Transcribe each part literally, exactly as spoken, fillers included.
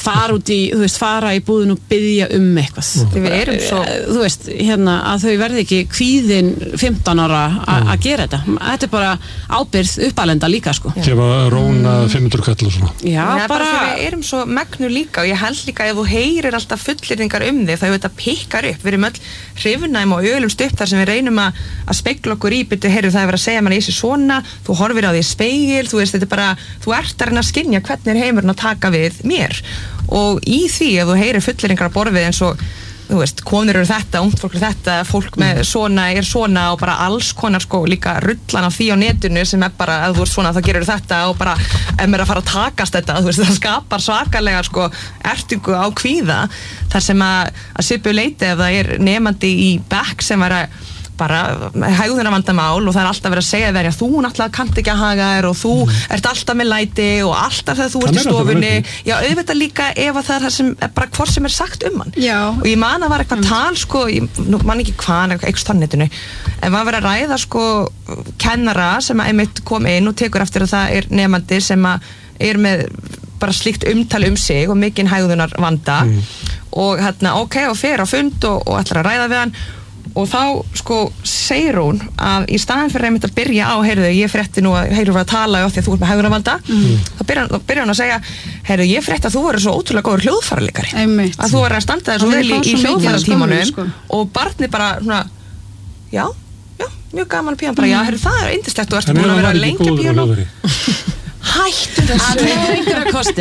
fara út í, þú veist, fara í búðin og biðja um eitthvað. Þegar við erum svo... Þú veist, hérna, að þau verði ekki kvíðin fimmtán ára að gera þetta. Þetta er bara ábyrgð uppalenda líka, sko. Gefa róna fimm hundruð kall og svona. Já, bara... bara við erum svo megnu líka og ég held líka ef þú heyrir alltaf fullyrðingar um þig, þá þetta pikkar upp. Við erum öll hrifnæm og ölumst upp þar sem við reynum að, að spegla okkur í, byrju, heyrðu, það er verið að segja manni í sig svona, þú horfir á því spegil, þú veist, þetta er bara, þú ert að reyna að skynja hvernig er heimurinn að taka við mér. Og í því ef þú heyrir fullyrðingar að borðið eins og þú veist, konur eru þetta, ungt fólk eru þetta, fólk með svona er svona og bara alls konar sko líka rullan á því á netinu sem er bara, ef þú ert svona þá gerur þetta og bara, ef mér er að fara að takast þetta, þú veist, það skapar svakalega sko ertingu á kvíða þar sem að, að svipu leiti ef það er nemandi í bekk sem er að bara hegðunarvandamál og það er alltaf verið að segja þér að þú náttúrulega kannt ekki að haga þér og þú mm. ert alltaf með læti og alltaf þegar þú ert í stofunni já, auðvitað líka ef að það er það sem bara hvort sem er sagt um hann já. Og ég man að var eitthvað mm. tal sko, ég nú man ekki hvað, eitthvað stannetinu en var verið að ræða sko kennara sem að einmitt kom inn og tekur eftir að það er nemandi sem að er með bara slíkt umtal um sig og mikinn hegðunarvanda mm. og hérna ok og fer á fund og, og ætlar að ræða við hann og þá sko segir hún að í staðin fyrir einmitt að byrja á heyrðu ég frétti nú að heyrðu að tala á því að þú ert með hegðunarvanda mm. þá byrjar þá byrjar hún að segja heyrðu ég frétti að þú verður svo ótrúlega góður hljóðfæraleikari að þú verður að standa þér svo vel í, í hljóðfæratímanum sko. Og barnið bara svona já, já, mjög gaman pían bara mm. já, heyrðu það er yndislegt og ertu búin að vera lengi píanó hættu þessu það er einhverja kosti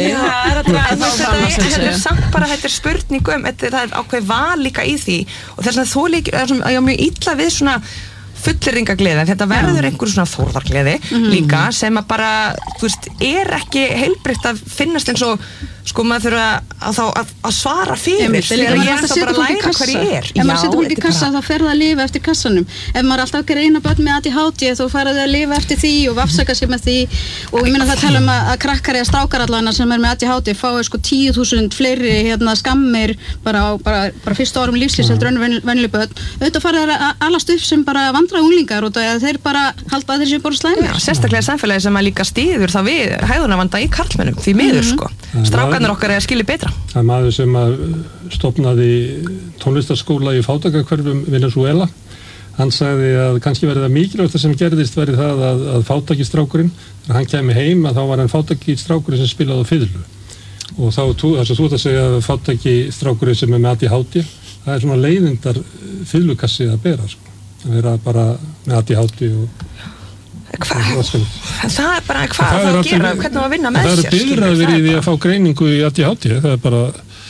þetta er samt bara þetta er spurning um það er ákveð val líka í því og þess að þú líka ég á mjög illa við svona fullyrðingagleði þetta verður einhver svona þórðargleði mm-hmm. líka sem að bara þú veist er ekki heilbrigt að finnast eins og sko maður þurfa að, að, að svara fyrir þegar ég er þá bara að læra hver ég er ef maður setur fólk í kassa þá fer það að lifa eftir kassanum ef maður er alltaf að greina börn með A D H D þá fara þau að lifa eftir því og afsaka sig með því og ég meina það tala um að, að krakkar eða strákar allavega sem er með A D H D fái sko tíu þúsund fleiri hérna skammir bara á bara, bara fyrstu árum lífsins heldur önnur venjuleg börn auðvitað fara þær að alast upp sem bara vandra unglingar og það þeir bara halda að þeir séu bara slæmir sérstaklega samfélagi sem að líka styður þá við hegðunarvanda í karlmennum því miður sko strákarnir okkar er að skilja betra. Það er maður sem að stofnaði tónlistarskóla í fátækrahverfum Venezuela. Hann sagði að kannski verið það mikilvægt sem gerðist verið það að, að fátækistrákurinn, þegar hann kæmi heim að þá var hann fátækistrákurinn sem spilaði á fiðlu. Og þá, þess að þú ert að segja að fátækistrákurinn sem er með A D H D, það er svona leiðindar fiðlukassi að bera, sko. Að vera bara með A D H D og Hvað? Það er bara hvað það að gera, hvernig að vinna með sér. Það er byrðraður í því að fá greiningu í A D H D, það er bara,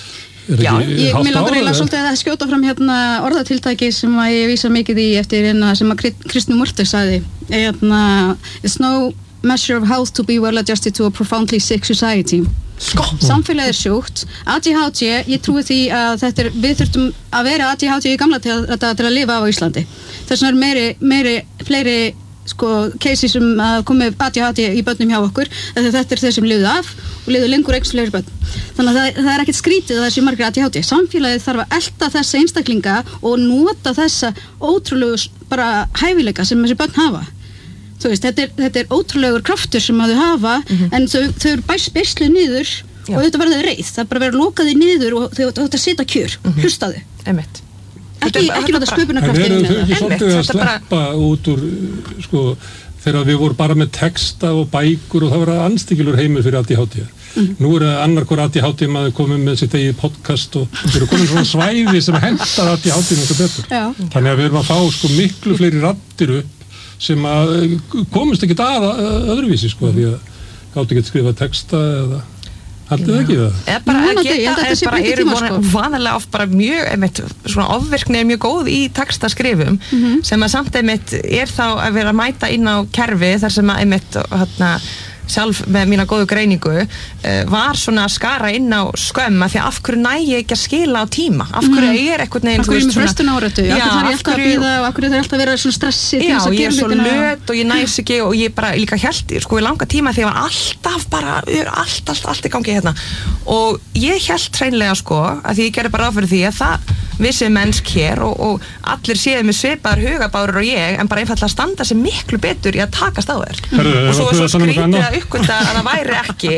er Já, ekki ég, hálft mér langar ár, eiginlega svolítið að skjóta fram hérna orðatiltæki sem að ég vísa mikið í eftir hérna sem að Kristnú Murti sagði, hérna, it's no measure of health to be well adjusted to a profoundly sick society. Sko. Samfélagið er sjúkt, A D H D, ég trúi því að þetta er, við þurftum að vera A D H D í gamla til, til að lifa á Íslandi. Þess vegna er meiri, meiri, fleiri sko cases sem að komi A D H D í börnum hjá okkur þetta er þeir sem lifðu af og lifðu lengur einhvers fleiri börn þannig að það, það er ekkert skrítið að það sé margir A D H D samfélagið þarf að elta þessa einstaklinga og nota þessa ótrúlegu bara hæfileika sem þessi börn hafa þú veist, þetta er, þetta er ótrúlegur kraftur sem að þau hafa mm-hmm. en þau, þau eru bæst beislu niður Já. Og þetta verður reið, það er bara verið að loka þau niður og þau ættu að sitja kjur, mm-hmm. hlusta þau Einmitt. ekki, ekki láta sköpunarkraftin en eru þau ekki svolítið að sleppa út úr sko, þegar við vorum bara með texta og bækur og það var anstíkilur heimur fyrir A D H D mm. nú er annar hver A D H D maður komið með sitt eigið podcast og við erum komin svona svæði sem hentar A D H D mjög betur Já. Þannig að við erum að fá sko, miklu fleiri raddir upp sem að komist ekki að öðruvísi sko, því að gáttu ekki að skrifa texta eða Haldið ekki það? Eða bara að geta, eða bara eru sko. Vanalega oft bara mjög, einmitt, svona ofvirkni er mjög góð í textaskrifum mm-hmm. sem að samt einmitt er þá að vera að mæta inn á kerfi þar sem að einmitt hérna sjálf með mína góðu greiningu uh, var svona að skara inn á skömm að því að af hverju næ ég ekki að skila á tíma af hverju mm. er eitthvað neginn af hverju er með fröstun áratu af hverju þarf ég alltaf að bíða og af hverju þarf ég alltaf að vera svona stressi já, ég er svo löt og ég næs ekki og ég bara líka held sko í langa tíma því að ég var alltaf bara allt, allt, allt í gangi hérna og ég held hreinlega sko að því ég gerði bara ráð fyrir því að það vissi mennsk hér og, og allir séu með svipaðar hugabárur og ég en bara einfallega standa sig miklu betur í að takast á þér Herðu, og svo er svo skrítið að uppgöta að það væri ekki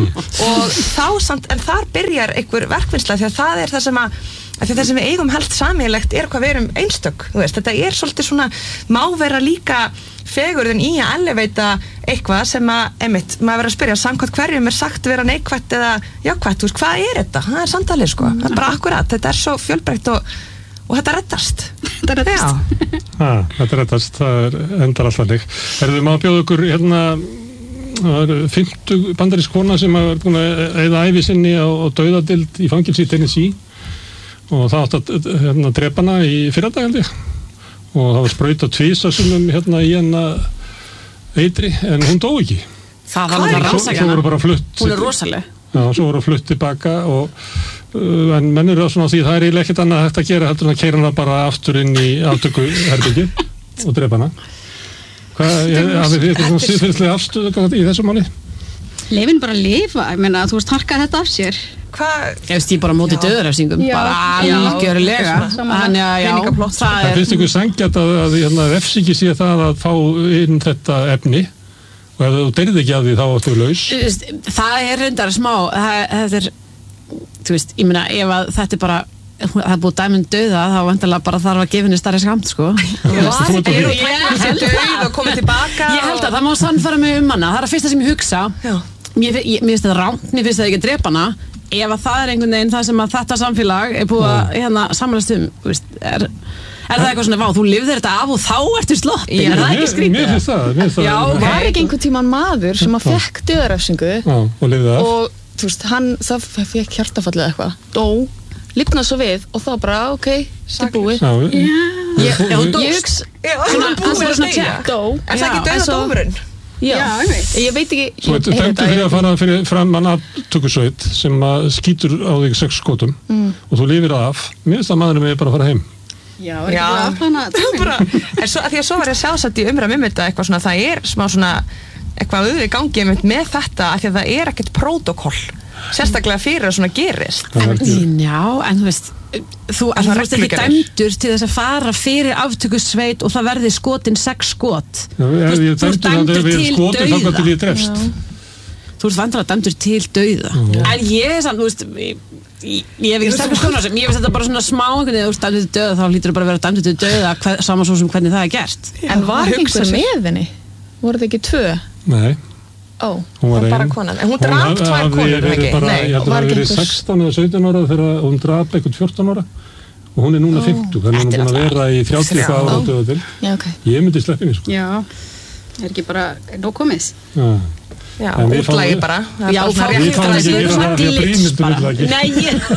og þá samt, en þar byrjar einhver verkvinnsla því að það er það sem að, að það sem við eigum helst sameiginlegt er hvað við erum einstök, þú veist, þetta er svolítið svona, má vera líka fegurðin í að elleveita eitthvað sem að, einmitt, maður verður að spyrja samkvæmt hverjum er sagt vera neikvætt eða jákvætt, þú veist, hvað er þetta? Það er samtalið, sko, það er bara akkurat, þetta er svo fjölbreytt og og þetta reddast. Þetta reddast. Ah, þetta reddast, það er endar alltaf leik. Erðu maður að bjóða ykkur hérna, það er fimmtug bandarísk kona sem er búin að eyða ævi sinni á, á dauðadild í fangilsi í Tennessee og það átt að hérna, drepa hana í fyrradagandi og það var sprautað tvisasinnum hérna í hana eitri en hún dó ekki. Það var bara rannsaka hana. Svo voru bara flutt. Hún er rosaleg. Já, svo voru flutt tilbaka og Uh, en menn eru svona á því það er eiginlega ekkert annað hægt að gera heldur en að keyra hana bara aftur inn í aftökuherbyggi og drepa hana. Hvað, hafið þið eitthvað svona siðferðislega afstöðu í þessu máli? Leifin bara að lifa, ég meina að þú veist harka þetta af sér. Hvað? Ég veist ég bara móti döðurafsingum, bara algjörlega. Þannig að já, það er... Það finnst ykkur sanngjarnt að, að, að, að refsingi sé það að fá inn þetta efni og ef þú deyrið ekki af því þá áttu laus? Það er reyndar smá, það er þú veist, ég meina, ef að þetta er bara það er búið dæminn dauða, þá vantilega bara þarf að gefa henni starri skamt, sko. Ég held að koma tilbaka Ég held að það má sannfæra mig um hana, það er að fyrsta sem ég hugsa mér finnst þetta rámt, mér finnst þetta ekki að drepa hana ef að það er einhvern veginn það sem að þetta samfélag er búið að hérna samanlast um, þú veist, er Er það eitthvað svona, vá, þú lifðir þetta af og þá ertu sloppin, er það ekki skrítið? Mér finnst það, mér finnst það. Já, var ekki einhvern tímann maður sem að fekk döðarefsingu og lifði af. Og, þú veist, hann, það fekk hjartafallið eitthvað, dó, lifnaði svo við og þá bara, ok, þetta er búið. Já, þú dóst. Svona, bara svona tjekk. Dó. Er það ekki dauðadómurinn? Já, ég veit ekki. Þú ert dæmdur fyrir að fara fyrir framan aftökusveit sem að skýtur á þig sex skotum og þú lifir af. Mér finnst að maðurinn með bara að fara heim. Já, er ekki bara afhana bara, en svo, að því að svo var ég sjálfsagt í umræðum um þetta eitthvað svona, það er smá svona eitthvað auðvitað í gangi með þetta að því að það er ekkert prótókoll sérstaklega fyrir að svona gerist en, Já, en þú veist þú ert ekki dæmdur til þess að fara fyrir aftökusveit og það verði skotin sex skot Já, ég, ég þú ert dæmdur til dauða Þú ert vandrarlega dæmdur til dauða en ég er samt, þú veist Ég, ég hef ekki sterkur skoðun á þessu, ég veist þetta bara svona smá einhvern veginn, þú veist, dæmdur til döða, þá hlýtur bara að vera dæmdur til döða, hver, saman svo sem hvernig það er gert. En var ekki einhver með henni? Voru þið ekki tvö? Nei. Ó, hún var bara konan. En hún draf tvær konur, ekki? Bara, Nei, ég held að það hafi verið sextán eða sautján ára þegar hún draf eitthvað fjórtán ára og hún er núna fimmtug, þannig hún er búin að vera í þrjátíu ára á döða til. Já, ok. Ég myndi sleppinni, sko. Já, er ekki bara nóg komið? Já. Já, útlægi bara Já, við fáum ekki að gera það því að brýmyndur útlægi Nei,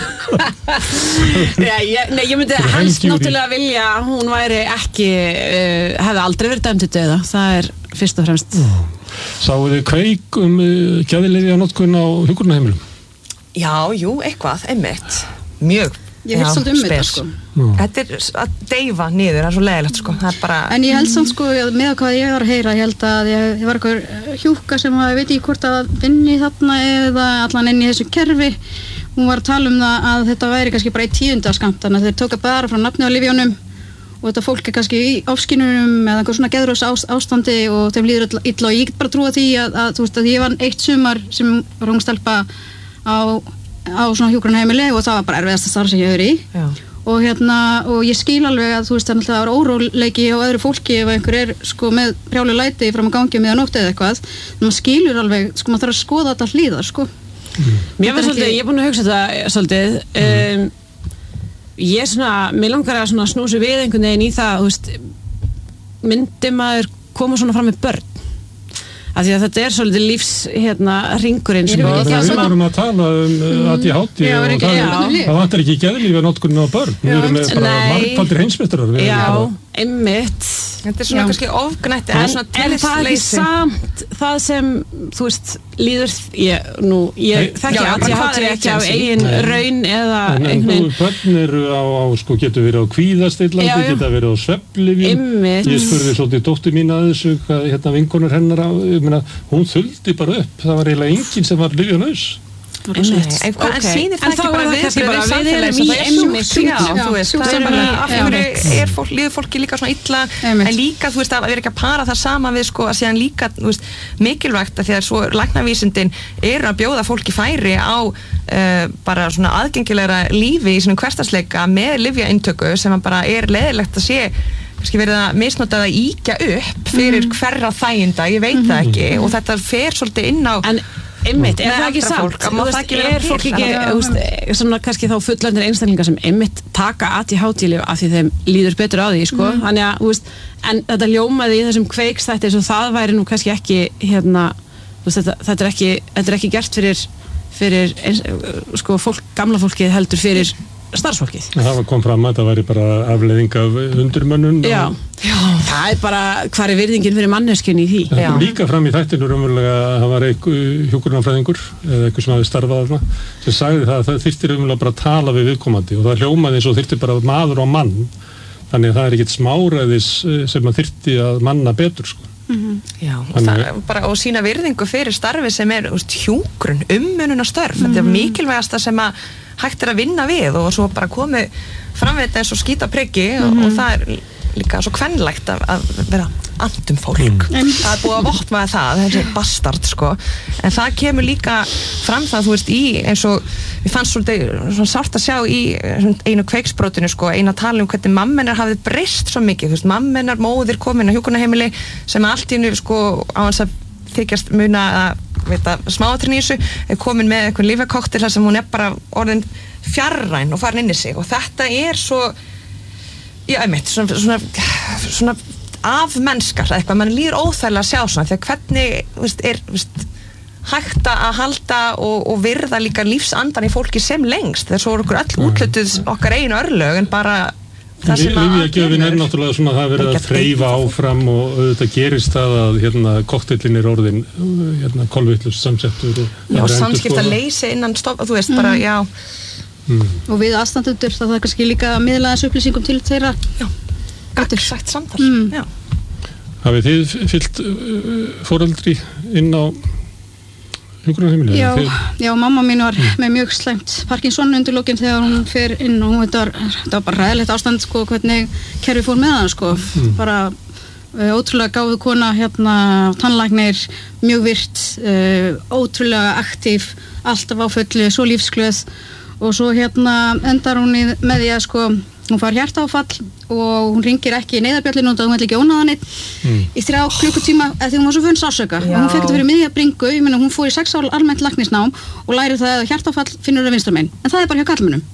ég Nei, ég myndi helst náttúrulega vilja að hún væri ekki uh, hefði aldrei verið dæmd til dauða það er fyrst og fremst Sáu þið kveik um uh, geðlyfja notkun á hjúkrunarheimilum? Já, jú, eitthvað, einmitt Mjög Ég hef svolítið um þetta, sko Þetta er að deyfa niður, það er svo leiðilegt, sko Það er bara En ég held samt, sko, með hvað ég var að heyra ég held að ég, ég var eitthvað hjúka sem að ég veit ekki hvort að vinni þarna eða allan inn í þessu kerfi hún var að tala um það að þetta væri kannski bara í tíundaskamt, þannig að þeir tóka bara frá nafni á lyfjónum og þetta fólk er kannski í ofskynunum eða einhver svona geðrós ástandi og þeim líður illa og ég get bara trúa því að, að þú veist að ég var eitt sumar sem var ung stelpa á á svona hjúkrunarheimili og það var bara erfiðasta starf sem ég hefur í Já. og hérna og ég skil alveg að þú veist þannig að það var óróleiki og öðru fólki ef einhver er sko með brjálu læti fram að gangi með að nótt eða eitthvað en maður skilur alveg, sko maður þarf að skoða þetta hlýðar sko mm. Mér finnst svolítið, ég er búin að hugsa þetta svolítið um, ég er svona, mér langar að svona snúsi við einhvern veginn í það, þú veist myndi maður koma svona fram með börn af því að þetta er svolítið lífs hérna ringurinn sko. Við vorum að tala um A D H D og það, það vantar ekki geðlyfja notkunin á börn við erum með bara margfaldir heimsmeistarar Já, einmitt Þetta er svona kannski ofgnætt en er það ekki samt það sem þú veist, líður ég, nú, ég þekki A D H D ekki af eigin raun eða einhvern börn eru á, á sko, getur verið á kvíðastillandi, geta verið á svefnlyfjum ég spurði svolítið dóttur mín að þessu hvað hérna vinkonur hennar á, ég meina, hún þuldi bara upp, það var eiginlega enginn sem var lyfjalaus voru svo Einmitt. En hvað, en Ok. sýnir En það þá ekki er bara það kannski viðbrögð bara, við við erum samfélagi sem í það er einmitt sjúkt, já, sjúkt, þú veist, sjúkt það er bara, samfélagi. af Já. hverju er fólk, líður fólki líka svona illa, Einmitt. en líka, þú veist, að vera ekki að para það sama við, sko, að síðan líka, þú veist, mikilvægt að því að svo læknavísindin eru að bjóða fólki færi á uh, bara svona aðgengilegra lífi í svona hversdagsleika með lyfjaintöku sem að bara er leiðilegt að sé kannski verið að misnota það að íkja upp fyrir hverra þæginda, ég veit það ekki og þetta fer svolítið inn á En einmitt, er Með það ekki eldra samt? fólk, að má Þú það veist, ekki vera er fólk til? ekki, Já. þú veist, svona kannski þá fullandir einstaklingar sem einmitt taka A D H D-lyf af því þeim líður betur á því, sko, þannig að, þú veist, en þetta ljómaði í þessum kveikstætti svo það væri nú kannski ekki, hérna, þú veist, þetta, þetta er ekki, þetta er ekki gert fyrir, fyrir, eins, sko, fólk, gamla fólkið heldur fyrir starfsfólkið. Það var kom fram að það væri bara afleiðing af undirmönnun. Já, já, það er bara, hvar er virðingin fyrir manneskjunni í því? Það kom líka fram í þættinu raunverulega að það var einhver hjúkrunarfræðingur eða eitthvað sem hafi starfað þarna sem sagði það að það þyrfti raunverulega bara að tala við viðkomandi og það hljómaði eins og þyrfti bara maður og mann þannig að það er ekkert smáræðis sem að þyrfti að manna betur sko. Já, og, það, bara, og sína virðingu fyrir starfi sem er úst, hjúkrun, ummununa störf mm. þetta er mikilvægasta sem að hægt er að vinna við og svo bara komið fram við þetta eins og skýta priggi mm. og, og það er líka svo kvenlægt að, að vera andum fólk mm. það er búið að vopna það, þessi bastard sko, en það kemur líka fram það, þú veist, í eins og við fannst svolítið svona sárt að sjá í einu kveiksbrótinu sko, eina tala um hvernig mammenar hafið breyst svo mikið, þú veist, mammenar, móðir komin á hjúkrunarheimili sem allt í einu sko á hans að þykjast muna að veita smáatrinn í þessu er komin með eitthvað lífakoktel þar sem hún er bara orðin fjarræn og farin inn í sig og þetta er svo já, einmitt, svona, svona, svona af mennskar eitthvað, mann líður óþægilega að sjá svona því að hvernig, veist, er veist, hægt að halda og, og virða líka lífsandan í fólki sem lengst þess að okkur öll útlutuð okkar einu örlög en bara það sem að Lyfjagjöfin er náttúrulega svona að það verið að þreifa áfram og auðvitað gerist það að hérna koktellin er orðin hérna kolvitlaust samsettur og já, samskipta leysi innan stopp, þú veist mm. bara, já mm. og við aðstandendur það er kannski líka að miðla þessu upplýsingum til þeirra já, gagnsætt samtal mm. já. Hafið þið fyllt uh, foreldri inn á hjúkrunarheimili? Já, já, mamma mín var mm. með mjög slæmt Parkinson undir lokin þegar hún fer inn og hún, þetta var, þetta var bara ræðilegt ástand sko, hvernig kerfi fór með hann sko, mm. bara uh, ótrúlega gáðu kona hérna, tannlæknir, mjög virt uh, ótrúlega aktív alltaf á fullu, svo lífsglöð og svo hérna endar hún í, með því að sko, hún fær hjartaáfall og hún ringir ekki í neyðarbjallinu og hún vil ekki ónáða neitt mm. í þrjá klukkutíma eða því hún var svo funn sásöka og hún fekk þetta fyrir miðja bringu, ég meina hún fór í sex ár almennt læknisnám og læri það að hjartaáfall finnur það vinstra megin, en það er bara hjá kallmönnum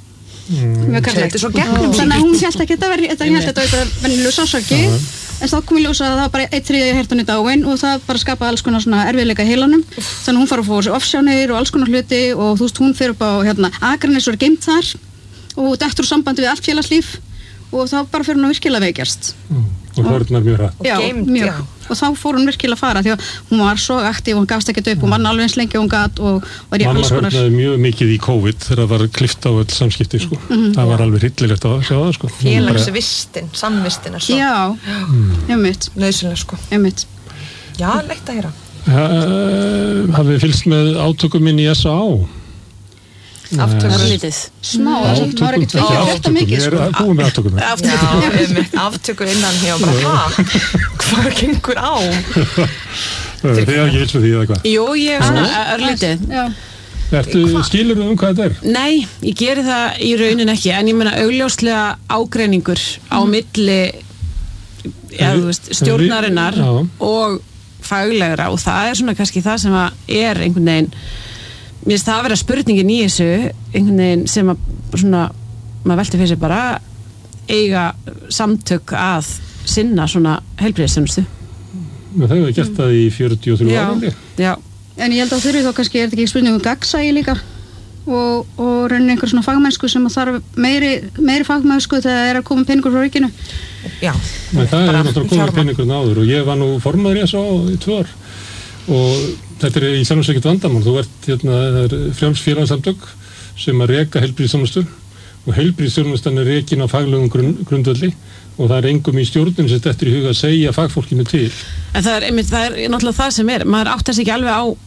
mm. þetta er svo gegnum þannig að hún held ekki að þetta verði þetta held þetta var venjuleg sásöki en þá kom í ljósa að það var bara eitt þriðja hjartan í dáin og það bara skapaði alls konar svona erfiðleika í heilanum þannig að hún fara að fá sér offsjánir og alls konar hluti og þú veist hún fer upp á hérna, Akranes og er geimt þar og dettur úr sambandi við allt félagslíf og þá bara fyrir hún að virkilega veikjast mm. og hörðnar mjög rætt já, geimt, mjög, já. og þá fór hún virkilega að fara því að hún var svo aktív og hún gafst ekkert upp og mann alveg eins lengi og hún gat og var í Mamma alls konar hörðnaði mjög mikið í COVID þegar það var klift á öll samskipti sko. mm. það var alveg hryllilegt að sjá það sko. félagsvistin, samvistin er svo já, einmitt nöðsynlega sko einmitt já, leitt að heyra uh, hafið fylgst með átökum inn í S A á? Aftökur smá, það var ekkert fyrir þetta mikið sko. Ég er búin með aftökum aftökur innan hjá bara, hvað gengur á Þið er ekki fylgst með því eða hvað? Jú, ég er svona örlítið Ertu, skilur þú um hvað þetta er? Nei, ég geri það í raunin ekki en ég meina augljóslega ágreiningur á milli ja, þú veist, stjórnarinnar Já. og faglegra og það er svona kannski það sem að er einhvern veginn mér finnst það að vera spurningin í þessu einhvern veginn sem að svona, maður velti fyrir sig bara eiga samtök að sinna svona heilbrigðisþjónustu. Það hefur gert það í fjörutíu og þrjú ára. Já. En ég held að þurfi þá kannski er þetta ekki spurning um gagnsæi líka og, og raunin einhver svona fagmennsku sem að þarf meiri, meiri fagmennsku þegar það er að koma peningur frá ríkinu. Já. Men það er náttúrulega komið peningurinn áður og ég var nú formaður í S A í tvö ár og þetta er í samsveikit vandamál, þú ert hérna, það er frjáls félagsamtök sem að reka heilbrigðisþjónustu og heilbrigðisþjónustan er rekin á faglegum grunn, grundvelli og það er engum í stjórnin sem þetta er í huga að segja fagfólkinu til. En það er, einmitt, það er náttúrulega það sem er, maður áttar sig ekki alveg á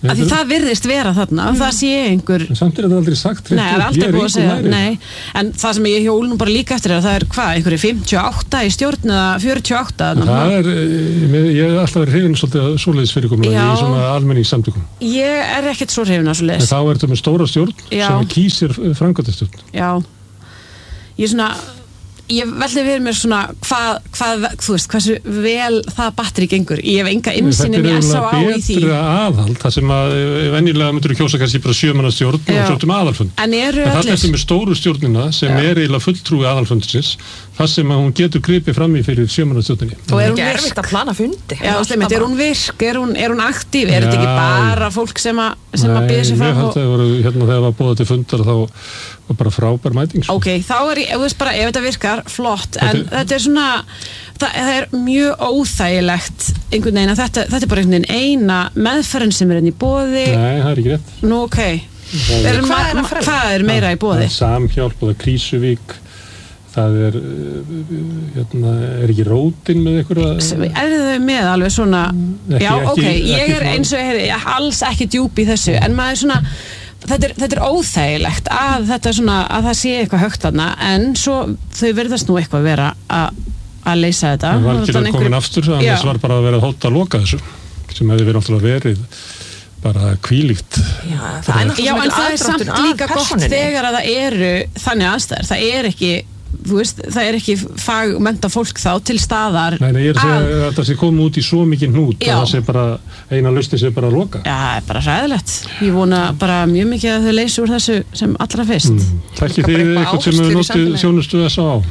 af því það virðist vera þarna og það sé einhver En samt er þetta aldrei sagt Nei, það er aldrei búið að segja nærri. Nei, en það sem ég hjól nú bara líka eftir er að það er hvað, einhverju fimmtíu og átta í stjórn eða fjörutíu og átta Það er, ég hef alltaf verið hrifin svolítið svoleiðis fyrirkomulagi Já. í svona almenningssamtökum Ég er ekkert svo hrifin af svo En leiðis þá er þetta með stóra stjórn Já. sem kýsir framkvæmdastjórn Já Ég er svona Ég veldi fyrir mér svona hvað, hvað, þú veist, hversu vel það batteri gengur. Ég hef enga innsýnin í S á á í því. Þetta er betra aðhald, það sem að venjulega myndur kjósa kannski bara sjömanna stjórn og stjórnum aðalfund. En eru allir? En allir? þetta er með stóru stjórnina sem Já. Er eiginlega fulltrúi aðalfundsins, það sem að hún getur gripið fram í fyrir sjömanna stjórninni. Og er hún erfitt að plana fundi? Já, slimitt, er hún virk, er hún, er hún aktív, er þetta ekki bara fólk sem að, sem að býða sér fram? Nei, ég held að það voru, hérna þegar var búið til fundar þá var bara frábær mæting. Ok, þá er ég, þú veist bara, ef þetta virkar, flott, en þetta, þetta er svona, það, það er mjög óþægilegt einhvern veginn að þetta, þetta er bara einhvern veginn eina meðferðin sem er enn í boði. Nei, það er ekki rétt. Nú, ok. Er, er, hvað, er hvað er meira í boði? Það er Samhjálp og það er Krísuvík, það er, hérna, er ekki Rótin með einhverja? Er þau með alveg svona, ekki, já, ok, ekki, ég ekki er eins og ég hefði alls ekki djúp í þessu, en maður er svona, Þetta er, þetta er óþægilegt að þetta svona, að það sé eitthvað högt þarna en svo þau verðast nú eitthvað vera að, að leysa þetta. Það var ekki að einhver... komin aftur, annars var bara að vera að hóta að loka þessu, sem hefði verið náttúrulega verið bara kvílíkt. Já, það er, Já, en það er samt líka gott þegar að það eru þannig aðstæður. Það er ekki, þú veist, það er ekki fagmennta fólk þá til staðar. Nei, nei, ég er að segja að þetta sé komið út í svo mikið hnút Já. að það sé bara, eina lausnin sé bara að loka. Já, það er bara hræðilegt. Ég vona bara mjög mikið að þau leysi úr þessu sem allra fyrst. Mm. Þekki þið eitthvað sem hefur notið þjónustu S á á?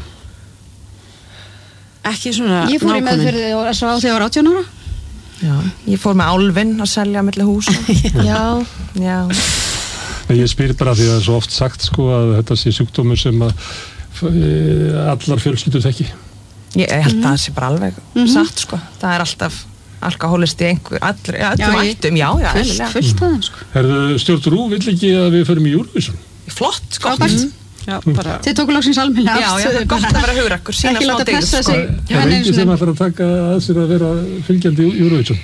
Ekki svona Ég fór í meðferði og S á á þegar ég var átján ára. Já, ég fór með álfinn að selja milli húsa. Já. Já. Ég spyr bara því að það er svo oft sagt sko að þetta sé sjúkdómur sem að allar fjölskyldur þekki. Ég held að það sé bara alveg mm-hmm. satt sko. Það er alltaf alkohólist í einhver, allir, öllum ættum, já, já, fullt, fullt aðeins sko. Herðu, stjórn Rú vill ekki að við förum í Eurovision? Flott, sko. Mm. Já, bara... Þið tóku loksins almennilega Já, já, það er gott að vera hugrakkur, sína smá dygð, sko. Það er ekki sem ætlar að taka að sér að vera fylgjandi í Eurovision?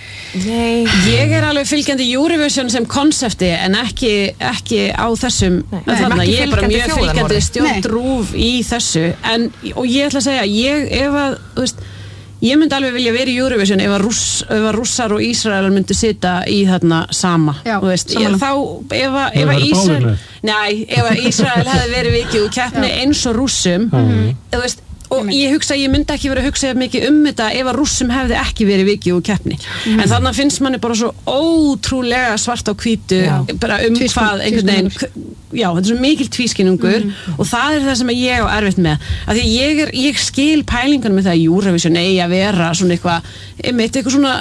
Nei. Ég er alveg fylgjandi Eurovision sem konsepti en ekki, ekki á þessum þarna, ég er bara mjög fylgjandi stjórn Rúv í þessu en, og ég ætla að segja, ég ef að, þú veist ég myndi alveg vilja vera í Eurovision ef að, Rúss, ef að Rússar og Ísrael myndi sita í þarna sama Já, þú veist, ég, þá ef að, ef að Ísrael nei, ef að Ísrael hefði verið vikið úr keppni eins og Rússum mm. þú veist og ég hugsa, ég myndi ekki verið að hugsa mikið um þetta ef að Rússum hefði ekki verið vikið úr keppni mm. en þannig finnst manni bara svo ótrúlega svart á hvítu já. Bara um Tvískun, hvað einhvern veginn já, þetta er svo mikil tvískinnungur mm. og það er það sem ég á erfitt með af því ég, er, ég skil pælingan með það að Eurovision eigi að vera svona eitthvað einmitt eitthvað svona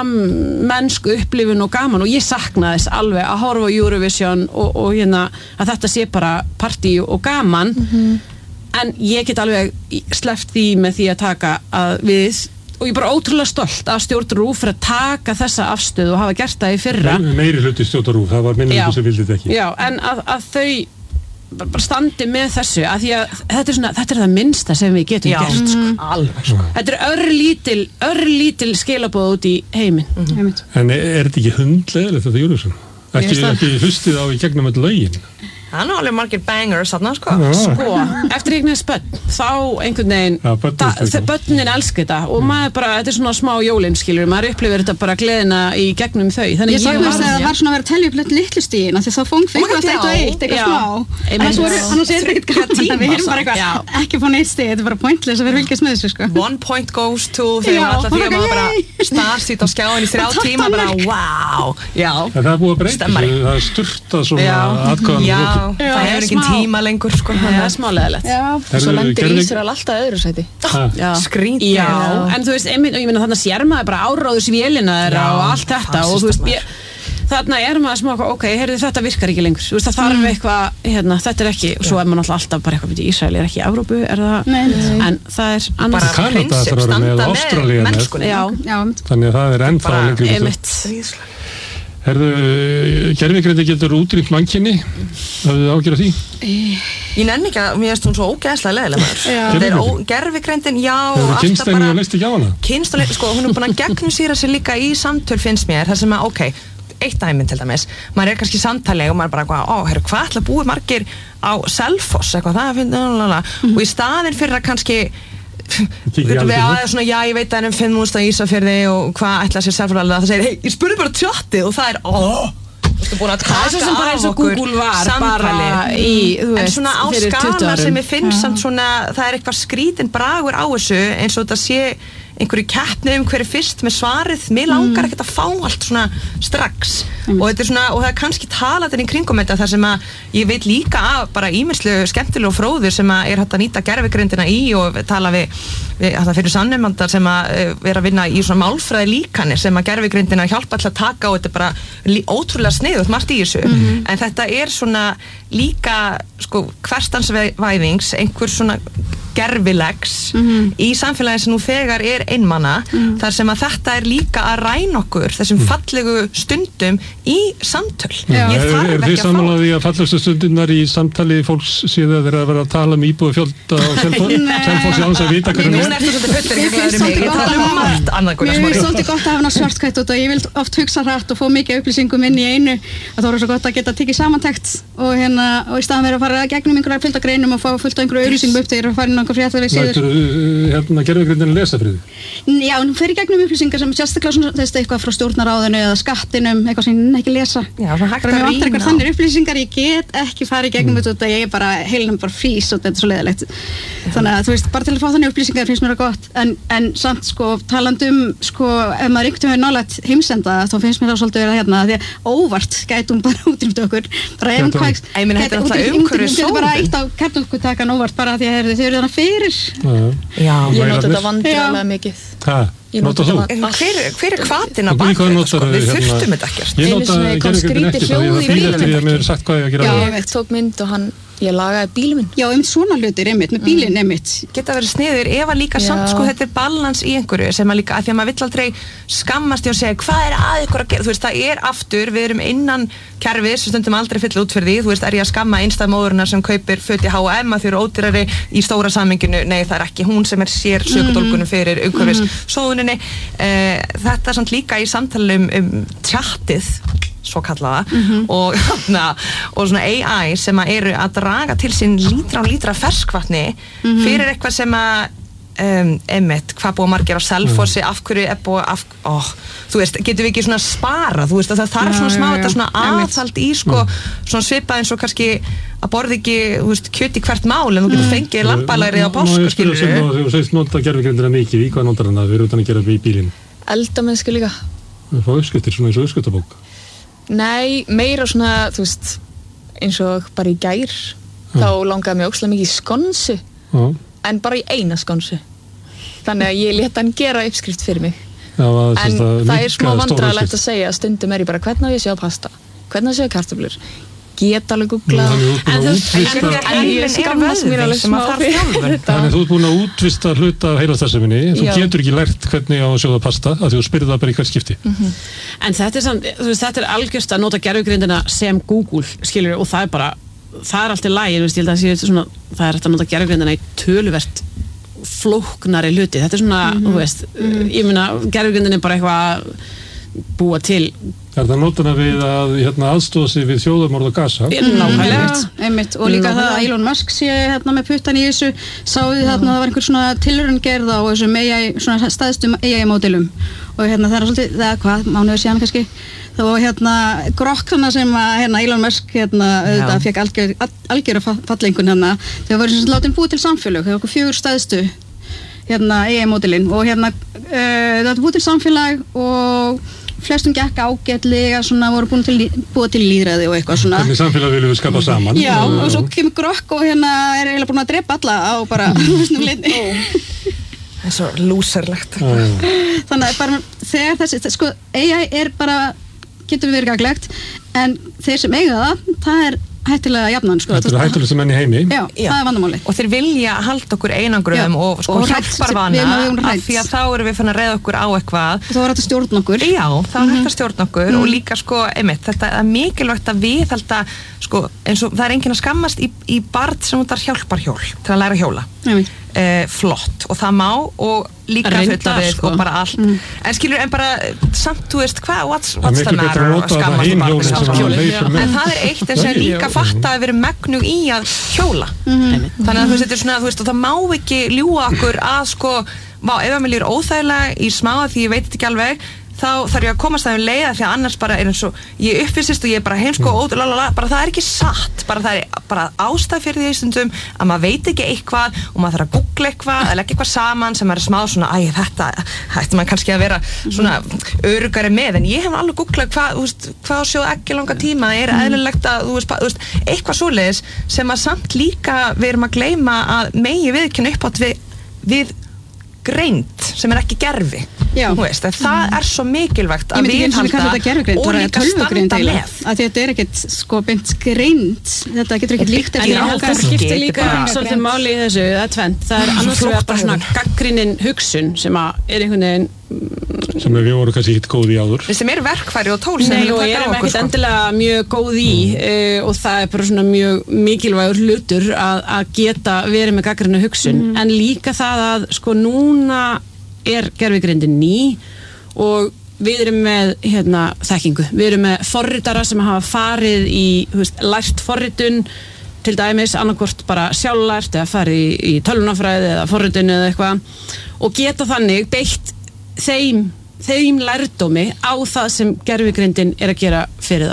sammennsku upplifun og gaman og ég sakna þess alveg að horfa á Eurovision og, og hérna að þetta sé bara partí og gaman mm-hmm. en ég get alveg sleppt því með því að taka að við og ég er bara ótrúlega stolt af stjórn Rúv fyrir að taka þessa afstöðu og hafa gert það í fyrra meiri hluti stjórn Rúv, það var minni hluti sem vildi þetta ekki já, en að, að þau bara standi með þessu að því að þetta er, svona, þetta er það minnsta sem við getum já, gert sko. mm. alveg sko. Þetta er örlítil örlítil skilabóð út í heiminn mm-hmm. En er þetta ekki hundlegilegt þetta Eurovision? Ekki, ekki hlustið á í gegnum öll lögin? Það er nú alveg margir bangers þarna, sko. Já. Sko, eftir einhvern spönn, þá einhvern veginn, Já, börnin börnin elska þetta og maður bara, þetta er svona smá jólin, skilur, maður upplifir þetta bara gleðina í gegnum þau. Þannig ég sagði að það var svona að vera að tellja upp litlu stíðina því þá fóng fyrir alltaf eitt og eitt, eitthvað smá. Annars er þetta eitthvað gaman, við erum bara eitthvað, ekki fá neitt stíð, þetta er bara pointless að vera fylgjast með þessu, sko. One point goes to, þegar alltaf því að maður bara starsít á skjáin í þrjá tíma, bara wow, já. Það er búið að breyta, það er sturtað svona atkvæðan það hefur ekki tíma lengur sko. Það er smáleðilegt svo lendir Ísrael alltaf öðru sæti skrítið já, en þú veist, einmitt, og ég meina þarna sér maður bara áráðusvélina þeirra og allt þetta og þú veist, ég, þarna er maður smá ok, heyrðu þetta virkar ekki lengur þú veist, það þarf eitthvað, hérna, þetta er ekki og svo er maður alltaf bara eitthvað, Ísrael er ekki í Evrópu, er það, nei, nei. En það er annars bara Kanada þarf að vera með Ástralía með já, já, þannig að það er ennþá lengur einmitt Herðu, gervigreindi getur útrýmt mannkynni, hafðu þið ágjörð því? Ég nenni ekki að, mér erst hún svo ógeðslega leðilega gervigreindin, já Hefur kynstæðinu að leist ekki á hana? Kynstæðinu, sko, hún er búin að gegnumsýra sig líka í samtöl finnst mér, þar sem að, ok eitt dæmi til dæmis, maður er kannski samtali og maður bara, ó, herru, hvað ætla búið margir á Selfoss, eitthvað, það finnst, mm-hmm. og í staðin fyrir að kannski Já, svona, já, ég veit að ennum fimm múst á Ísafirði og hvað ætla sér Selfoss það segir, hei, ég spurði bara tjáttið og það er, ó Þú búin að taka það er bara eins og Google var bara í, þú veist, en svona á skala sem ég finnst samt svona, það er eitthvað skrítin bragur á þessu eins og þetta sé einhverju keppni um hverju fyrst með svarið mér langar mm. ekkert að fá allt svona strax mm. og þetta er svona, og það er kannski talaðin í kringum þetta þar sem að ég veit líka að bara ímyrslu skemmtilega og fróður sem að er hægt að nýta gervigrindina í og tala við, við að það fyrir sannumandar sem að uh, vera að vinna í svona málfræði líkanir sem að gervigrindina hjálpa alltaf að taka og þetta er bara lí, ótrúlega sniðugt margt í þessu mm. en þetta er svona líka sko hverstansvæðings einhver svona gerfilegs mm-hmm. í samfélagi sem nú þegar er einmana mm. þar sem að þetta er líka að ræna okkur þessum mm. fallegu stundum í samtöl. Já, ég þarf er, er ekki að fá. Er þið samanlega því að fallegustu stundunar í samtali fólks síðan þeir að vera að tala um íbúi fjölda og Selfoss án að vita hvernig Nú ertu svolítið puttur í glæður í mig. Ég tala um margt annað Gunnar Smári. Mér er svolítið gott að hafa svartkvætt og ég vil oft hugsa hratt og fá mikið upplýsingum inn í einu að það voru svo gott að geta tekið samantekt og hérna og í staðan verið að fara gegnum einhverjar fylgta greinum og fá fullt af einhverju auglýsingum upp þegar að fara inn á einhver fréttaleg síður. Lætur hérna gervigrindin að lesa fyrir því? Já, hún fer í gegnum upplýsingar sem sérstaklega svona, þessi eitthvað frá stjórnaráðinu eða skattinum, eitthvað sem ég ekki lesa. Já, það hægt að rýna á. Þannig upplýsingar, ég get ekki farið í gegnum þetta mm. og ég er bara, heilnum bara frís og þetta er svo leiðilegt. Þannig að þú veist, bara til að fá þannig upplýsingar finnst mér það gott, en, en samt sko, talandum, sko, ef maður einhvern veginn nálægt heimsenda, þá finnst mér það svolítið vera hérna, því að óvart gætum bara útrýmt okkur. Bara ef hvað, gæti bara eitt á kjarnorkutakan óvart bara því að þau eru þarna fyrir. Já, ég nota þetta vandræðilega mikið. Hæ? Nota þú? Hver, hver er hvatin að baka þetta sko? Við þurftum þetta ekkert. Ég nota gervigrindin ekki, það er fyrir eftir því að mér er sagt hvað ég að gera. Já, ég tók mynd og hann ég lagaði bílinn minn. Já, einmitt svona hlutir, einmitt, með bílinn mm. einmitt. Geta verið sniður, ef að líka Já. samt, sko, þetta er balans í einhverju sem að líka, að því að maður vill aldrei skammast í að segja, hvað er að ykkur að gera? Þú veist, það er aftur, við erum innan kerfis, við stundum aldrei fylla út fyrir því, þú veist, er ég að skamma einstæðmóðurina sem kaupir föt í H og M að þau eru ódýrari í stóra samhenginu, nei, það er ekki hún sem er sér sökudólgunum fyrir umhverfis sóðuninni. Eh, þetta er samt líka í samtali um, um tjattið svo kallaða mm-hmm. og, na, og svona A I sem að eru að draga til sín lítra og lítra ferskvatni mm-hmm. fyrir eitthvað sem að um, einmitt, hvað búið margir á Selfossi af hverju er búið af, oh, þú veist, getum við ekki svona spara þú veist, að það þarf ja, svona smá ja, ja. þetta svona aðhald í sko, svona svipað eins og kannski að borði ekki, þú veist, kjöt í hvert mál en þú getur fengið lambalærið á pásk skilur þú? Þú segist nota gervigrindina mikið, í hvað notar hann að við erum utan að gera við í bílinn? Eldamennsku líka. Fá uppskriftir, svona eins og uppskriftabók? Nei, meira svona, þú veist, eins og bara í gær, ja. þá langaði mig ókslega mikið í skonsu, ja. en bara í eina skonsu. Þannig að ég leta hann gera uppskrift fyrir mig. Já, það en það er smá vandræðilegt að segja, stundum er ég bara, hvernig á ég að sjá pasta? Hvernig á ég að sjá kartöflur? Geta alveg googlað. En ég skammast mér alveg smá fyrir þetta. Þannig þú ert búin að útvista hluta af heilastarfseminni, þú Já. getur ekki lært hvernig á að sjóða pasta, af því þú spyrir það bara í hvert skipti. Mm-hmm. En þetta er, samt, veist, þetta er algjörst að nota gervigrindina sem Google, skilur, og það er bara, það er allt í lagi, veist, ég held að það sé svona, það er hægt að nota gervigrindina í töluvert flóknari hluti. Þetta er svona, mm-hmm. þú veist, mm-hmm. ég meina, gervigrindin er bara eitthvað búa til Er það nótana við að hérna, aðstofa sig við þjóðarmorð og Gaza? Nákvæmlega, einmitt. Og líka það að Elon Musk sé hérna, með puttan í þessu, sáðu þarna að það var einhver svona tilraun gerð á þessum A I, svona stæðstum A I-módelum. Og hérna það er svolítið, það er hvað, mánuður síðan kannski, þá hérna Grok sem að hérna, Elon Musk hérna, auðvitað fekk algjör, algjör fallengun hérna, þegar voru sem látin búið til samfélög, það var okkur fjögur stæðstu hérna A I-módelin og hérna uh, það var búið til samfélag og flestum gekk ágætlega, svona voru búin til, búið til líðræði og eitthvað svona. Hvernig samfélag viljum við skapa saman? Já, og, og svo kemur Grok og hérna er eiginlega búin að drepa alla á bara þessum leiti. Það er svo lúserlegt. Þannig að bara þegar þessi, sko, A I er bara, getur verið gaglegt, en þeir sem eiga það, það er hættilega jafnan, sko. Þetta er hættilega sem enn í heimi. Já, Já, það er vandamáli. Og þeir vilja halda okkur einangruðum og sko og hjálpar vana af því að þá erum við fann að reyða okkur á eitthvað. Og þá er þetta stjórn okkur. Já, þá er þetta stjórn okkur mm. og líka sko, einmitt, þetta er mikilvægt að við halda, sko, eins og það er enginn að skammast í, í barn sem út að hjálpar hjól til að læra hjóla. uh, flott og það má og líka fullorðið sko. Og bara allt mm. en skilur, en bara samt, þú veist, hvað what's, what's the matter að skammast en það er eitt en sem líka fatta að vera megnug í að hjóla mm. þannig að þú veist, svona, þú veist og það má ekki ljúga okkur að sko, vá, ef að mér líður óþægilega í smá því ég veit þetta ekki alveg þá þarf ég að komast það um leiða því að annars bara er eins og ég uppvisist og ég er bara heimsko og lalala, bara það er ekki satt bara það er bara ástæð fyrir því stundum að maður veit ekki eitthvað og maður þarf að googla eitthvað, að leggja eitthvað saman sem er smá svona, æ, þetta ætti maður kannski að vera svona öruggari með en ég hef alveg googlað hvað, þú veist, hvað á sjóð ekki langa tíma er eðlilegt að, þú veist, þú veist eitthvað svoleiðis sem að samt líka við erum að gleyma að megi viðurkenna upp átt við, við greind sem er ekki gerfi veist, það mm. er svo mikilvægt að við halda og líka standa með að þetta er ekkert sko beint greind þetta getur ekkert líkt en ég held að það skiptir líka svolítið máli í þessu það er tvennt, það er annars vegar bara svona gagnrýnin hugsun sem að er einhvern veginn sem við vorum kannski hitt góð í áður sem er verkfæri og tól sem Nei, og ég er ekkert sko. endilega mjög góð í mm. uh, og það er bara svona mjög mikilvægur hlutur að, að geta verið með gagnrýna hugsun mm. en líka það að sko núna er gervigrindin ný og við erum með hérna, þekkingu, við erum með forritara sem hafa farið í þú veist, lært forritun til dæmis annarkvort bara sjálflært eða farið í, í tölvunarfræði eða forritun eða eitthvað og geta þannig beitt þeim, þeim lærdómi á það sem gervigrindin er að gera fyrir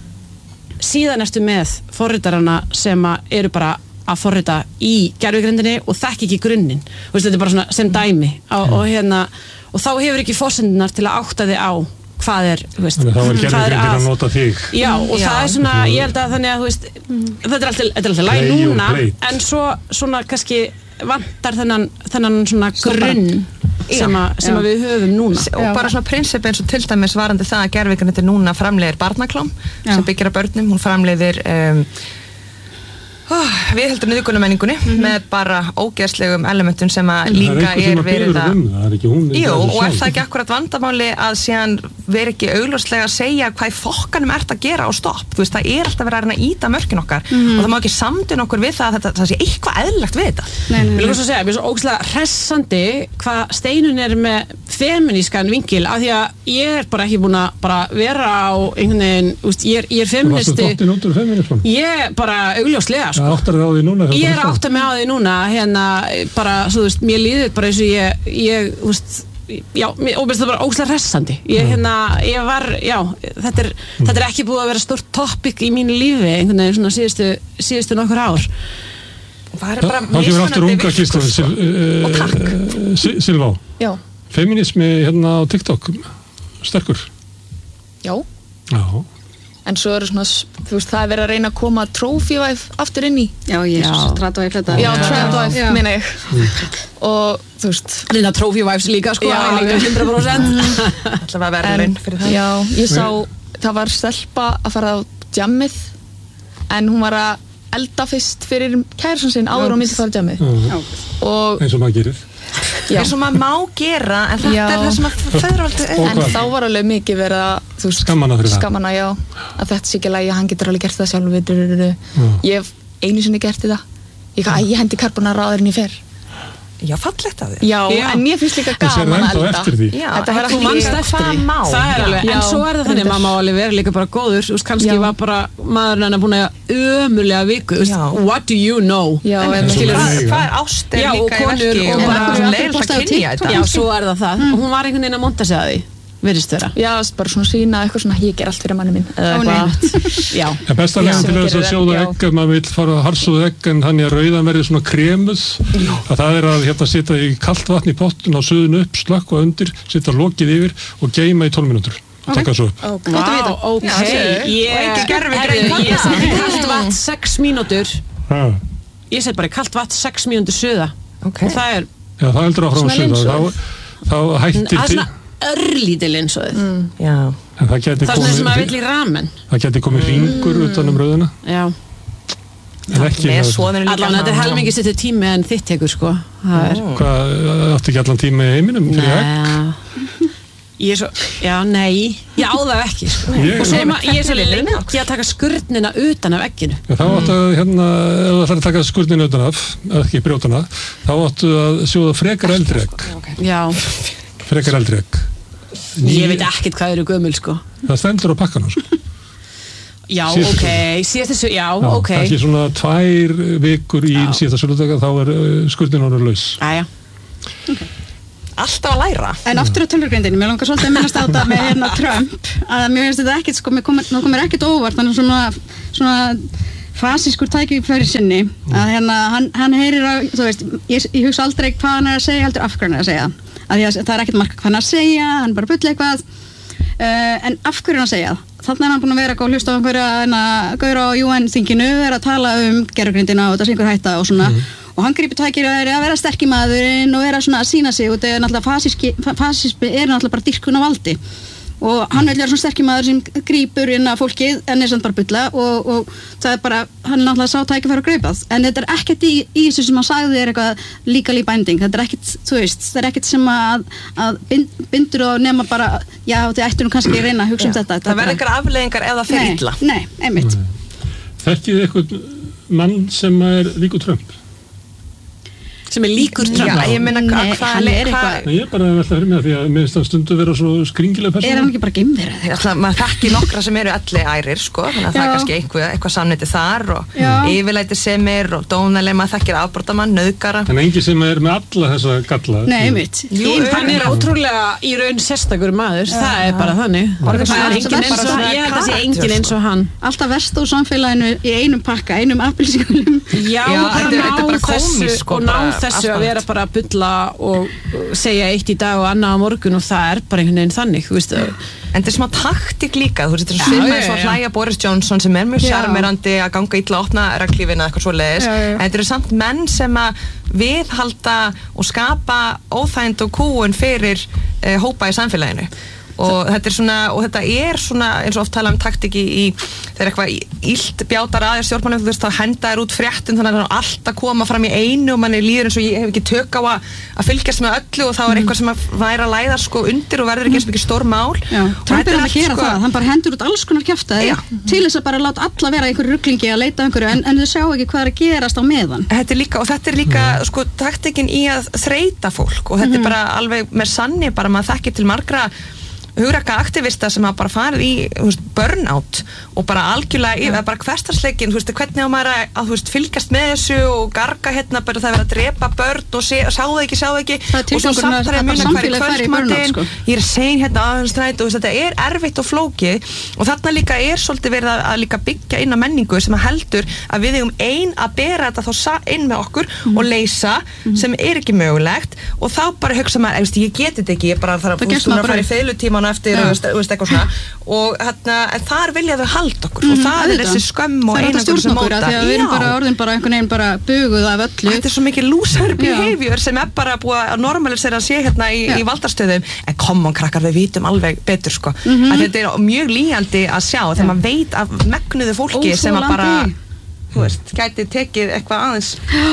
þá síðan ertu með forritarana sem eru bara að forrita í gervigrindinni og þekki ekki grunninn og þetta er bara svona sem dæmi og, og, hérna, og þá hefur ekki forsendunar til að átta þig á hvað er, veist, þá er gervigrindin að nota þig já og já. Það er svona, ég held að þannig að veist, þetta er alltaf, alltaf læg núna en svo svona kannski vantar þennan, þennan svona grunn sem, a, sem að við höfum núna og já. Bara svona prinsip eins og til dæmis varandi það að gervigrindin núna framleiðir barnaklám já. Sem byggir á börnum, hún framleiðir um, Oh, við heldum niðurkunum menningunni mm-hmm. með bara ógeðslegum elementum sem að líka er verið að um það, er ekki hún Jú, og er það ekki akkurat vandamáli að síðan veri ekki augljóslega að segja hvað í fokkanum ert að gera og stopp, þú veist, það er alltaf verið að reyna að íta mörkin okkar mm-hmm. og það má ekki samdun okkur við það að þetta, það sé eitthvað eðlilegt við þetta Vil ég svo segja, mér er svo ógeðslega hressandi hvað Steinun er með feminískan vinkil af því að ég er bara ekki búin að bara vera á einhvern veginn, úst, ég er, ég er feministi ég bara augljóslega Það áttar þig á því núna? Ég er áttar mig á því núna, hérna, bara, svo þú veist, mér líður bara eins og ég, ég, þú veist, já, og mér finnst það bara óslega hressandi. Ég, hérna, ég var, já, þetta er, mm. þetta er ekki búið að vera stórt topic í mínu lífi, einhvern veginn svona síðustu, síðustu nokkur ár. Það er bara mismunandi virkur, og takk. Silvá, já. Feminismi hérna á TikTok, sterkur? Já. Já. En svo eru svona, þú veist, það er verið að reyna að koma trophy-wife aftur inn í. Já, ég er svo trad-wife þetta. Já, trad-wife, minna ég. Og, þú veist... Reyna trophy-wives líka, sko. Já, líka hundrað prósent. Alltaf að vera laun fyrir það. Já, ég sá, það var stelpa að fara á jammið, en hún var að elda fyrst fyrir kærusan sinn áður og myndi að fara á jammið. Og... eins og maður gerir. Já. eins og maður má gera en þetta já. Er það sem að föður aldrei en þá var alveg mikið verið að skammana fyrir það skammana, já, að þetta sé ekki lægi hann getur alveg gert það sjálf ég hef einu sinni gert þetta ég, ég hendi karbonara áður en ég fer já, fallegt af því já, já, en mér finnst líka gaman að elda já, þetta var ekki mannst eftir því það er alveg, en svo er það þannig að mamma alveg verið líka bara góður, þú veist, kannski já. Var bara maðurinn hennar búin að ömulega viku what do you know já, en hvað er ástin líka í verki og bara leiðilegt að kynja þetta já, svo er það það, og hún var einhvern veginn að monta sig að því verðist vera. Já, bara svona sína eitthvað svona, ég ger allt fyrir manni minn eða eitthvað. Já. En besta leiðin til þess að sjóða egg ef maður vill fara að harsuða egg en þannig að rauðan verði svona kremuð að það er að hérna setja í kalt vatn í pottun á suðun upp, slökk og undir setja lokið yfir og geyma í tólf mínútur og taka svo upp. Ok, wow, ok. Ég set í kalt vatn sex mínútur ég set bara í kalt vatn sex mínútur suða og það er Já, það heldur áfram suða þá hættir til örlítil eins og þið mm. Já. En það geti komið sem að vill í ramen það geti komið hringur mm. utan um rauðina já en ekki allan þetta er helmingi setið tími en þitt tekur sko mm. hvað, átti ekki allan tími í heiminum fyrir egg Ég er svo, já, nei, ég á það ekki sko. Ég- og svo Nei, ma- ég er svo þetta er lengi að taka skurnina utan af egginu. Já, þá áttu að, hérna, ef það þarf að taka skurninu utan af, ekki brjótana, þá áttu að sjóða frekar eldri egg. Já, Frekar eldri egg. ég veit ekkert hvað eru gömul sko. Það stendur á pakkanum, sko. Já, Síðustu ok, síðast þessu, já, Já, ok. kannski svona tvær vikur í Já. síðasta söludaga, þá er uh, skurninu orðin laus. Æja, Alltaf að læra. En aftur á tölvugreindinni, mér langar svolítið að minnast á þetta með hérna Trump, að mér finnst þetta ekkert, sko, mér komir, nú komir ekkert óvart, hann er svona, svona fasískur tækifæri sinni, að hérna, hann, hann heyrir á, þú veist, ég, ég hugsa aldrei hvað hann er að segja, heldur af hverju hann er að segja, að því að það er ekkert marka hvað hann er að segja, hann bara bulla eitthvað, uh, en af hverju er hann að segja það? Þannig er hann búin að vera að hlusta á einhverja, hérna, gaur á U N-þinginu, vera að tala um gervugreindina og þetta sé einhver hætta og svona, og hann grípur tækir að vera sterki maðurinn og vera svona að sína sig og þetta er náttúrulega fasíski, fasísmi er náttúrulega bara dýrkun á valdi og hann vil vera svona sterki maður sem grípur inn að fólkið en er samt bara bulla og, og það er bara, hann er náttúrulega sá tækifæri að greipað en þetta er ekkert í, í þessu sem hann sagði er eitthvað legally binding, þetta er ekkert, þú veist, það er ekkert sem að, að bind, bindur og nema bara, já, þetta ættir nú kannski að reyna að hugsa um þetta. Það verður einhver afleiðingar ef það fer Nei, illa. nei, einmitt. Þekkið þið eitthvað mann sem er líkur Trump? sem er líkur Trump. Já, ég meina, Nei, hvað hann er hvað- eitthvað- Nei, ég er bara að velta fyrir mig að því að mér finnst hann stundu vera svo skringileg persóna. Er hann ekki bara geimverið? Já, það, maður þekki nokkra sem eru elli ærir sko, þannig að það er Já. kannski eitthvað, eitthvað samniti þar og Já. yfirlæti semir og dónaleg, maður þekkir afbrotamann, nauðgara. En engi sem er með alla þessa galla. Nei, einmitt. Jú, Hann er ótrúlega í raun sérstakur maður, það er bara þannig. Bara Það er svona- engin eins og, svona ég held að sé karakter, engin eins og hann. Alltaf verst á samfélaginu í einum pakka, einum appelsínum. Já, Já, bara þetta er- þetta er ná bara þessu kómískt, sko, og ná bara þessu að allt vera bara að bulla og segja eitt í dag og annað á morgun og það er bara einhvern veginn þannig, þú veist. En þetta er smá taktik líka, þú veist, þetta er Já, svipað já, eins og að já. hlæja Boris Johnson sem er mjög Já. sjarmerandi að ganga illa að opna reglífina eitthvað svo leiðis, Já, já. en þetta eru samt menn sem að viðhalda og skapa óþægind og kúun fyrir uh, hópa í samfélaginu. Og þetta er svona, og þetta er svona eins og oft tala um taktik í, í þegar eitthvað illt bjátar aðeins stjórnmálum, þú veist, þá henda þér út fréttum þannig að það er allt að koma fram í einu og manni líður eins og ég hef ekki tök á að, að fylgjast með öllu og þá er eitthvað sem að væri að læða sko undir og verður ekki eins og mikið stór mál. Já, Og Trump þetta er að allt, gera sko- það, hann bara hendur út alls konar kjaftaði Já. til þess að bara láta alla vera í einhverju ruglingi að leita að einhverju en, en þau sjá ekki hvað er að gerast á meðan. Þetta er líka, og þetta er líka sko taktikin í að þreita fólk og þetta er bara alveg með sanni bara maður þekkir til margra hugrakka aktivista sem hafa bara farið í þú veist, burnout og bara algjörlega yfir, bara hversdagsleikin, þú veist, hvernig á maður að, að þú veist, fylgjast með þessu og garga hérna, bara það er verið að drepa börn og sé, sjá það ekki, sjá það ekki Það er og svo tilgangurinn samt að- þarf ég að að muna bara hverju samfélagið fari í burnout, kvöldmatinn, sko. ég er að segja hérna aðeins stræt og þú veist, þetta er erfitt og flókið og þarna líka er svolítið verið að, að líka byggja inn á menningu sem að heldur að við eigum ein að bera þetta þá sa- inn með okkur og leysa sem er ekki mögulegt og þá bara hugsa maður, "Ei, veist, ég geti þetta ekki, ég bara þarf Það að, gerst að maður fara bara- í feilutíman og eftir Já. og veist, veist, eitthvað svona og hérna, en þar vilja þau halda okkur og það er Auðvitað. þessi skömm og Það er hægt að einangrun stjórna sem okkur móta að því að við erum bara orðin bara einhvern veginn bara buguð af öllu. Þetta er svo mikið loser behavior sem er bara búið að normalisera að sé hérna í, Já. í valdarstöðum en come on krakkar, við vitum alveg betur sko Mhm. að þetta er mjög líjandi að sjá þegar maður veit af megnuðu fólki sem að bara Óþolandi. þú veist, gæti tekið eitthvað aðeins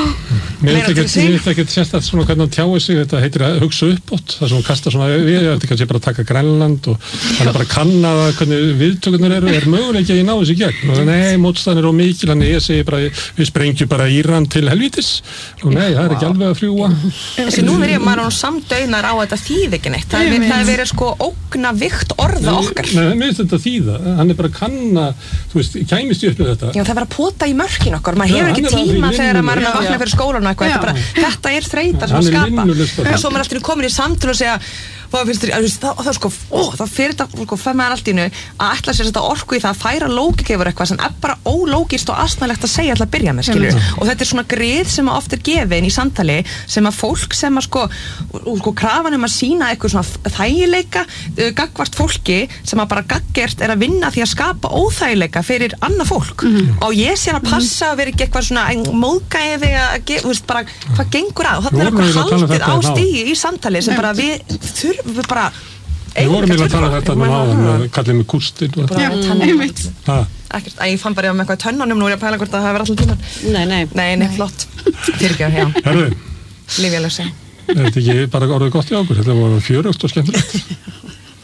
Mér meira til finnst sín. ekki, ekki sérstætt svona hvernig hann tjáir sig, þetta heitir að hugsa uppátt, það sem hann kastar svona við, þetta er kannski bara að taka Grænland og hann er bara að kanna það hvernig viðtökunar eru, er möguleik að ég ná þessi gegn og nei, mótstæðan er ómikil, hann ég segi bara, við sprengjum bara Íran til helvítis og nei, það er ekki alveg að fljúa. þessi nú verið maður án samdaunar á þetta þýð ekki neitt, það er verið, það er verið sko ógna vikt orða okkar Nei, mér finnst þetta þýða, hann er bara að kanna, þú veist, kæmist upp með þetta. Já, það er bara að pota í mörkin okkar, maður Já, hefur hann ekki er að tíma því þegar vinnunni. maður er að Já, vakna já. fyrir skólan og eitthvað, Já. þetta, er bara, þetta er þreyta sem Hann að er skapa vinnulista. og svo er maður alltaf komin í samtölu og segja hvað finnst þér, þú veist, þá, þá sko ó, þá fyrir þetta, sko, fær maður allt í nu að ætla sér þetta orku í það að færa lógik yfir eitthvað sem er bara ólógist og asnalegt að segja alltaf að byrja með, skilur og þetta er svona grið sem að oft er gefin í samtali sem að fólk sem að sko og sko krafan um að sína eitthvað svona þægileika uh, gagnvart fólki sem að bara gaggjert er að vinna því að skapa óþægileika fyrir annað fólk og ég sé hann að passa að vera ekki eitthvað svona móðgæði að, ge- þú veist, bara hvað gengur að og þarna er Við vorum eitthvað eiginlega að tala um haldið á þetta þá. stígi í samtali sem bara við þurfum við bara Við vorum eiginlega að tala um þetta nú áðan, með- kallið með kústin og Já, þetta. einmitt. Ha, ekkert, að ég fann bara með eitthvað í tönnunum nú er ég að pæla hvort að það hefur allir tíman Nei, nei. nei, nei, flott fyrirgjör, já, herru, lífjálösi er þetta ekki bara orðið gott í okkur? Þetta voru fjörugt og skemmtilegt.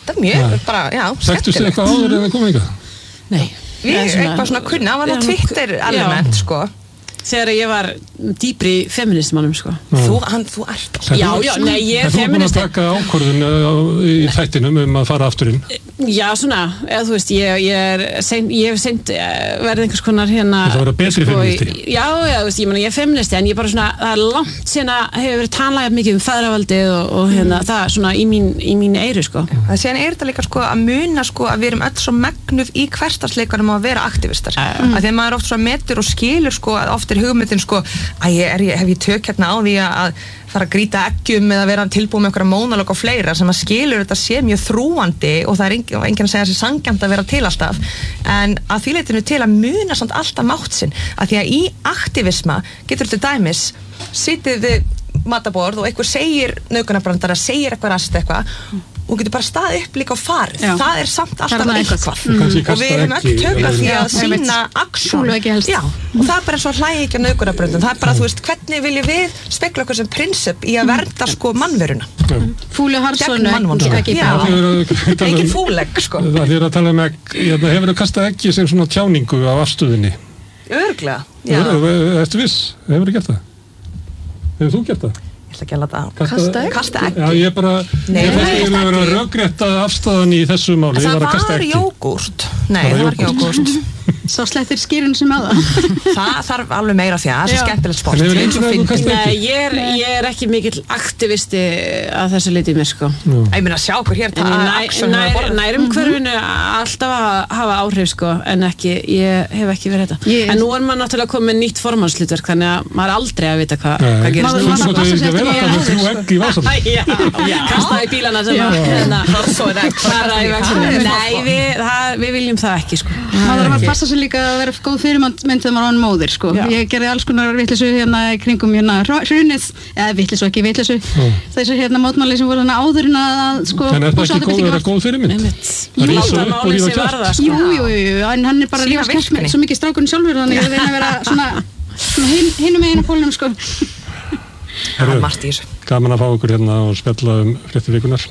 Það er mjög, bara, já, Þekktustu skemmtilegt. eitthvað áður en það kom eitthvað? Nei. Við eitthvað svona kunna, það var nú Twitter element, sko. Þegar ég var dýpri í feministmannum, sko. Þú, hann, þú ert alltaf. Já, já, nei, ég er feministi. Þú er búin að feministi. taka ákvörðun í þættinum um að fara aftur inn. Já, svona, eða þú veist, ég, ég er sein, ég hef seint verið einhvers konar hérna... Það verður betri feministi. Já, já, þú veist, ég meina, ég er feministi, en ég bara svona, það er langt síðan að hefur verið talað mikið um feðravaldið og, og hérna, mm. það svona í mín, í mín eyru, sko. Það síðan er þetta líka, sko, að muna, sko, að við erum öll svo megnuð í hversdagsleikanum að vera aktivistar. Mm. Að þegar maður oft svo metur og skilur, sko, að oft er hugmyndin, sko, að ég, er, hef ég tök hérna á því að fara að grýta eggjum eða vera tilbúið með einhverja mónalög og fleira sem að skilur þetta sé mjög þrúandi og það er engin, enginn að segja þessi sanngjarnt að vera til alltaf en að því leitinu til að muna samt alltaf mátt sinn að því að í aktivisma getur til dæmis sitið við mataborð og einhver segir nauðgunarbrandara, segir eitthvað rast eitthvað og getur bara staðið upp líka og farið. Já. Það er samt alltaf eitthvað. Mm. Og við erum öll tökla því að sína aksjón. Já, og það er bara eins og hlægi ekki á nauðgunarbröndum. Það er bara, þú veist, hvernig viljum við spekla okkur sem prinsip í að verða sko mannveruna. Fúli Harðsson ekki bara. Ekki fúlegg, sko. Það er að tala um egg, hefur þú kastað eggi sem svona tjáningu á afstöðinni? Örglega, já. Ertu viss? Hefur þú gert það? Hefur þú gert það? Ég ætla ekki að láta Kasta egg? Kasta egg? Já, ég bara, Nei, ég nei, fannst ég að vera röggrétta afstæðan í þessu máli, ég var að kasta Það var eggi. jógúrt. Nei, það var ekki jógúrt. Svo slettir skýrun sem að það Það þarf alveg meira því að það er svo skemmtilegt sport. En hefur enginn að þú kasta Nei, eggi? ég er, ég er ekki mikill aktivisti að þessu leiti mér, sko. Ég meina, sjá hver hér En í nær, nærum hverfinu alltaf að hafa áhrif, sko, en ekki, ég hef ekki verið þetta. Ég- En nú er maður náttúrulega komið með nýtt formannslutverk, þannig að maður er aldrei að vita hvað Nei. hvað gerist. Maður- Þú maður svo passa þau sig ekki að vera eftir það með því. þrjú egg í vasanum. Já, já, kastaði í bílana sem að hérna, Svo er egg. fara í vexinu. Nei, við, það, við viljum það ekki, sko. maður var að passa sig líka að vera góð fyrirmynd þegar maður var hann móðir sko. Já. Ég gerði alls konar vitleysu hérna í kringum hérna hrunið, eða vitleysu ekki vitleysu þessi hérna mótmáli sem voru hérna áður en að sko En er það ekki góð, er það góð fyrirmynd? Einmitt. Það rísa upp og Málin rífa sem kjaft. varða, sko. Jú, jú, jú, en hann er bara Sýna rífa skemmt virkni. svo mikið strákurinn sjálfur þannig að reyna að vera svona, svona hin, hinum meginn á pólunum sko. Það er margt í þessu. Gaman að fá okkur hérna og spjalla um fréttir vikunar.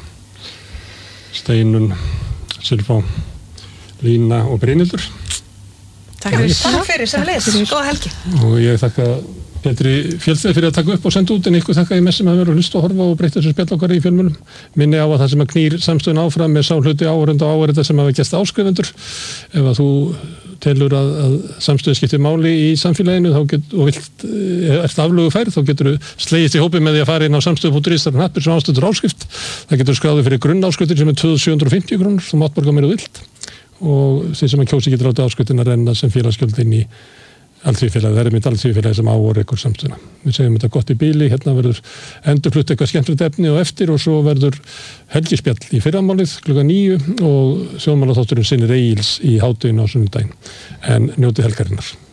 Steinun, Silfá, Lína og Brynhildur. Takk fyrir. Takk fyrir sem leys. Góða helgi. Og ég þakka Petri Fjölsteð fyrir að taka upp og senda út en ykkur þakka ég með sem að vera að hlusta og horfa og breyta þessu spjall okkar í fjölmjölum. Minni á að það sem að knýr samstöðun áfram með sá hluti áhorenda og áhorenda sem hafa gæst áskrifendur. Ef að þú telur að, að samstöðu skiptir máli í samfélaginu þá get, og vilt, ert aflögu færð, þá getur þú slegist í hópi með því að fara inn á samstöðu punktur is þar hnappir sem ástöður áskrift. Það getur skráðið fyrir grunnáskriftir sem er tvö þúsund sjö hundruð og fimmtíu krónur sem mátt borga meira vilt. Og þeir sem að kjósi getur átti áskriftin að renna sem félagsgjöld inn í alþýðufélagi, það er mitt alþýðufélagi sem á og rekur samstöðuna. Við segjum þetta gott í bíli, hérna verður endurflutt eitthvað skemmtilegt efni og eftir og svo verður helgispjall í fyrramálið klukkan níu og sjónmálaþátturinn sinnir Egils í hádeginu á sunnudaginn. En njótið helgarinnar.